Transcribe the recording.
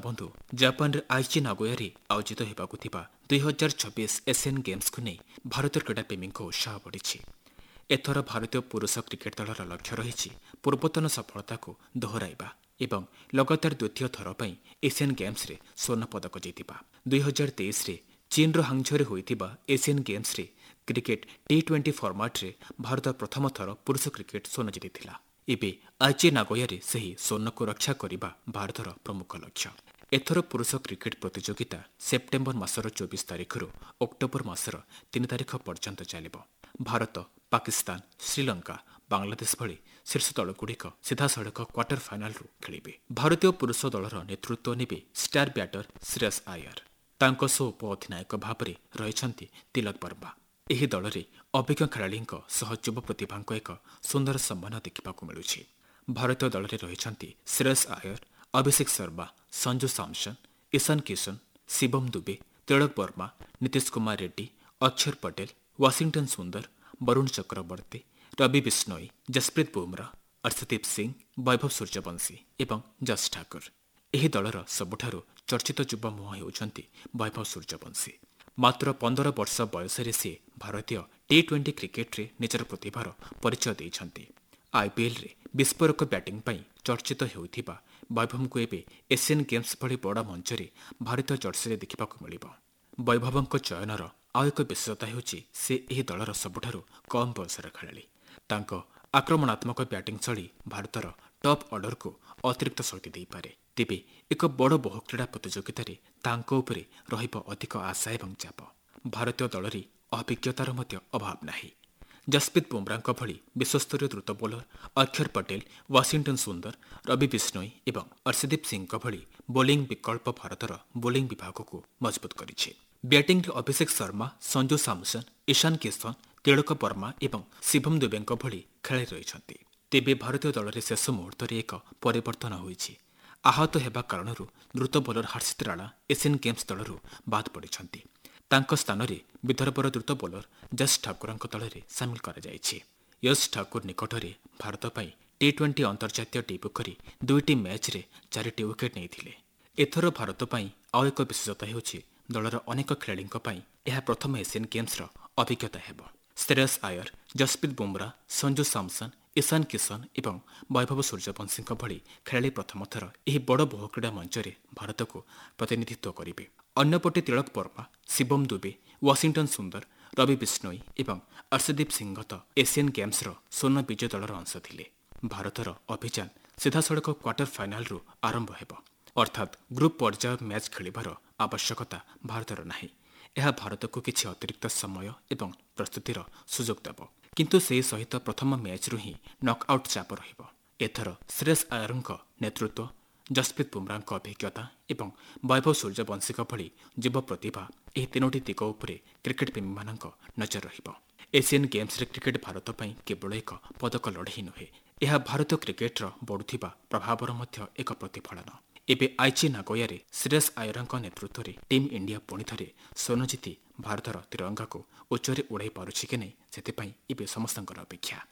ବନ୍ଧु ଜାପାନରେ ଆଇଚି ନାଗୋୟାରେ ଆୟୋଜିତ ହେବାକୁ ଥିବା 2026 ଏସିଆନ୍ ଗେମ୍ସକୁ ନେଇ ଭାରତୀୟ କ୍ରୀଡ଼ାପ୍ରେମୀଙ୍କ ଉତ୍ସାହ ବଢ଼ିଛି। ଏଥର ଭାରତୀୟ ପୁରୁଷ କ୍ରିକେଟ ଦଳର ଲକ୍ଷ୍ୟ ରହିଛି ପୂର୍ବତନ ସଫଳତାକୁ ଦୋହରାଇବା ଏବଂ ଲଗାତାର ଦ୍ୱିତୀୟ ଥର ପାଇଁ ଏସିଆନ୍ ଗେମ୍ସରେ ସ୍ୱର୍ଣ୍ଣ ପଦକ ଜିତିବା। 2023ରେ ଚୀନର ହାଙ୍ଗଝୋରେ ହୋଇଥିବା ଏସିଆନ୍ ଗେମ୍ସରେ କ୍ରିକେଟ T20 ଫର୍ମାଟ୍ରେ ଭାରତ ପ୍ରଥମ ଥର ପୁରୁଷ କ୍ରିକେଟ ସ୍ୱର୍ଣ୍ଣ ଜିତିଥିଲା। ଏବେ ଆଇଚି ନାଗୋୟାରେ ସେହି ସ୍ୱର୍ଣ୍ଣକୁ ରକ୍ଷା କରିବା ଭାରତର ପ୍ରମୁଖ ଲକ୍ଷ୍ୟ। ଏଥର ପୁରୁଷ କ୍ରିକେଟ ପ୍ରତିଯୋଗିତା ସେପ୍ଟେମ୍ବର ମାସର 24 ତାରିଖରୁ ଅକ୍ଟୋବର ମାସର 3 ତାରିଖ ପର୍ଯ୍ୟନ୍ତ ଚାଲିବ। ଭାରତ, ପାକିସ୍ତାନ, ଶ୍ରୀଲଙ୍କା, ବାଂଲାଦେଶ ଭଳି ଶୀର୍ଷ ଦଳଗୁଡ଼ିକ ସିଧାସଳଖ କ୍ୱାର୍ଟର ଫାଇନାଲରୁ ଖେଳିବେ। ଭାରତୀୟ ପୁରୁଷ ଦଳର ନେତୃତ୍ୱ ନେବେ ଷ୍ଟାର ବ୍ୟାଟର ଶ୍ରେୟସ ଆୟର। ତାଙ୍କ ସହ ଉପ ଅଧିନାୟକ ଭାବରେ ରହିଛନ୍ତି ତିଲକ ବର୍ମା। ଏହି ଦଳରେ ଅଭିଜ୍ଞ ଖେଳାଳିଙ୍କ ସହ ଯୁବ ପ୍ରତିଭାଙ୍କ ଏକ ସୁନ୍ଦର ସମ୍ମାନ ଦେଖିବାକୁ ମିଳୁଛି। ଭାରତୀୟ ଦଳରେ ରହିଛନ୍ତି ଶ୍ରେୟସ ଆୟର, ଅଭିଷେକ ଶର୍ମା, ସଞ୍ଜୁ ସାମସନ, ଇଶାନ କିଶନ, ଶିବମ ଦୁବେ, ତିଳକ ବର୍ମା, ନୀତିଶ କୁମାର ରେଡ୍ଡି, ଅକ୍ଷର ପଟେଲ, ୱାଶିଂଟନ ସୁନ୍ଦର, ବରୁଣ ଚକ୍ରବର୍ତ୍ତୀ, ରବି ବିଷ୍ଣୋଇ, ଜସପ୍ରୀତ ବୁମରା, ଅର୍ଷଦୀପ ସିଂ, ବୈଭବ ସୂର୍ଯ୍ୟବଂଶୀ ଏବଂ ଯଶ ଠାକୁର। ଏହି ଦଳର ସବୁଠାରୁ ଚର୍ଚ୍ଚିତ ଯୁବ ମୁହଁ ହେଉଛନ୍ତି ବୈଭବ ସୂର୍ଯ୍ୟବଂଶୀ। ମାତ୍ର 15 ବର୍ଷ ବୟସରେ ସେ ଭାରତୀୟ T20 କ୍ରିକେଟରେ ନିଜର ପ୍ରତିଭାର ପରିଚୟ ଦେଇଛନ୍ତି। IPLରେ ବିସ୍ଫୋରକ ବ୍ୟାଟିଂ ପାଇଁ ଚର୍ଚ୍ଚିତ ହେଉଥିବା ବୈଭବଙ୍କୁ ଏବେ ଏସିଆନ୍ ଗେମ୍ସ ଭଳି ବଡ଼ ମଞ୍ଚରେ ଭାରତୀୟ ଜର୍ସିରେ ଦେଖିବାକୁ ମିଳିବ। ବୈଭବଙ୍କ ଚୟନର ଆଉ ଏକ ବିଶେଷତା ହେଉଛି ସେ ଏହି ଦଳର ସବୁଠାରୁ କମ୍ ବୟସର ଖେଳାଳି। ତାଙ୍କ ଆକ୍ରମଣାତ୍ମକ ବ୍ୟାଟିଂ ଶୈଳୀ ଭାରତର ଟପ୍ ଅର୍ଡରକୁ ଅତିରିକ୍ତ ଶକ୍ତି ଦେଇପାରେ। ତେବେ ଏକ ବଡ଼ ବହୁକ୍ରୀଡ଼ା ପ୍ରତିଯୋଗିତାରେ ତାଙ୍କ ଉପରେ ରହିବ ଅଧିକ ଆଶା ଏବଂ ଚାପ। ଭାରତୀୟ ଦଳରେ ଅଭିଜ୍ଞତାର ମଧ୍ୟ ଅଭାବ ନାହିଁ। ଜସପ୍ରୀତ ବୁମରାଙ୍କ ଭଳି ବିଶ୍ୱସ୍ତରୀୟ ଦ୍ରୁତ ବୋଲର ଅକ୍ଷର ପଟେଲ, ୱାଶିଂଟନ ସୁନ୍ଦର, ରବି ବିଷ୍ଣୋଇ ଏବଂ ଅର୍ଷଦୀପ ସିଂଙ୍କ ଭଳି ବୋଲିଂ ବିକଳ୍ପ ଭାରତର ବୋଲିଂ ବିଭାଗକୁ ମଜବୁତ କରିଛି। ବ୍ୟାଟିଂରେ ଅଭିଷେକ ଶର୍ମା, ସଞ୍ଜୁ ସାମସନ, ଇଶାନ କିଶନ, ତିଳକ ବର୍ମା ଏବଂ ଶିବମ ଦୁବେଙ୍କ ଭଳି ଖେଳାଳି ରହିଛନ୍ତି। ତେବେ ଭାରତୀୟ ଦଳରେ ଶେଷ ମୁହୂର୍ତ୍ତରେ ଏକ ପରିବର୍ତ୍ତନ ହୋଇଛି। ଆହତ ହେବା କାରଣରୁ ଦ୍ରୁତ bowler Harshit Rana Asian games ଦଳରୁ ବାଦ୍ ପଡ଼ିଛନ୍ତି। ତାଙ୍କ ସ୍ଥାନରେ ବିଦର୍ଭର ଦ୍ରୁତ ବୋଲର ଯଶ ଠାକୁରଙ୍କ ଦଳରେ ସାମିଲ କରାଯାଇଛି। ଯଶ ଠାକୁର ନିକଟରେ ଭାରତ ପାଇଁ T20 ଅନ୍ତର୍ଜାତୀୟ ଡେବ୍ୟୁ କରି 2ଟି ମ୍ୟାଚ୍ରେ 4ଟି ୱିକେଟ୍ ନେଇଥିଲେ। ଏଥର ଭାରତ ପାଇଁ ଆଉ ଏକ ବିଶେଷତା ହେଉଛି ଦଳର ଅନେକ ଖେଳାଳିଙ୍କ ପାଇଁ ଏହା ପ୍ରଥମ ଏସିଆନ୍ ଗେମ୍ସର ଅଭିଜ୍ଞତା ହେବ। ଶ୍ରେୟସ ଆୟର, ଜସପ୍ରୀତ ବୁମରା, ସଞ୍ଜୁ ସାମସନ, ଇଶାନ କିଶନ ଏବଂ ବୈଭବ ସୂର୍ଯ୍ୟବଂଶୀଙ୍କ ଭଳି ଖେଳାଳି ପ୍ରଥମ ଥର ଏହି ବଡ଼ ବହୁକ୍ରୀଡ଼ା ମଞ୍ଚରେ ଭାରତକୁ ପ୍ରତିନିଧିତ୍ୱ କରିବେ। ଅନ୍ୟପଟେ ତିଳକ ବର୍ମା, ଶିବମ ଦୁବେ, ୱାଶିଂଟନ ସୁନ୍ଦର, ରବି ବିଷ୍ଣୋଇ ଏବଂ ଅର୍ଷଦୀପ ସିଂହ ତ ଏସିଆନ୍ ଗେମ୍ସର ସ୍ୱର୍ଣ୍ଣ ବିଜୟ ଦଳର ଅଂଶ ଥିଲେ। ଭାରତର ଅଭିଯାନ ସିଧାସଳଖ କ୍ୱାର୍ଟର ଫାଇନାଲରୁ ଆରମ୍ଭ ହେବ। ଅର୍ଥାତ୍ ଗ୍ରୁପ୍ ପର୍ଯ୍ୟାୟ ମ୍ୟାଚ୍ ଖେଳିବାର ଆବଶ୍ୟକତା ଭାରତର ନାହିଁ। ଏହା ଭାରତକୁ କିଛି ଅତିରିକ୍ତ ସମୟ ଏବଂ ପ୍ରସ୍ତୁତିର ସୁଯୋଗ ଦେବ। କିନ୍ତୁ ସେହି ସହିତ ପ୍ରଥମ ମ୍ୟାଚ୍ରୁ ହିଁ ନକ୍ଆଉଟ୍ ଚାପ ରହିବ। ଏଥର ଶ୍ରେୟସ ଆୟରଙ୍କ ନେତୃତ୍ୱ, ଜସପ୍ରୀତ ବୁମରାଙ୍କ ଅଭିଜ୍ଞତା ଏବଂ ବୈଭବ ସୂର୍ଯ୍ୟବଂଶୀଙ୍କ ଭଳି ଯୁବ ପ୍ରତିଭା ଏହି ତିନୋଟି ଦିଗ ଉପରେ କ୍ରିକେଟ ପ୍ରେମୀମାନଙ୍କ ନଜର ରହିବ। ଏସିଆନ୍ ଗେମ୍ସରେ କ୍ରିକେଟ ଭାରତ ପାଇଁ କେବଳ ଏକ ପଦକ ଲଢ଼େଇ ନୁହେଁ, ଏହା ଭାରତୀୟ କ୍ରିକେଟର ବଢ଼ୁଥିବା ପ୍ରଭାବର ମଧ୍ୟ ଏକ ପ୍ରତିଫଳନ। ଏବେ ଆଇଚି ନାଗୋୟାରେ ଶ୍ରେୟସ ଆୟରଙ୍କ ନେତୃତ୍ୱରେ ଟିମ୍ ଇଣ୍ଡିଆ ପୁଣି ଥରେ ସ୍ୱର୍ଣ୍ଣ ଜିତି ଭାରତର ତ୍ରିରଙ୍ଗାକୁ ଉଚ୍ଚରେ ଉଡ଼ାଇ ପାରୁଛି କି ନାହିଁ, ସେଥିପାଇଁ ଏବେ ସମସ୍ତଙ୍କର ଅପେକ୍ଷା।